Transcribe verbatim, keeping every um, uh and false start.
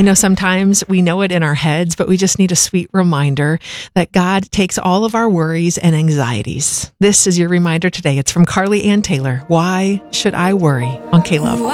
I know sometimes we know it in our heads, but we just need a sweet reminder that God takes all of our worries and anxieties. This is your reminder today. It's from Carly Ann Taylor. Why should I worry? On K-Love.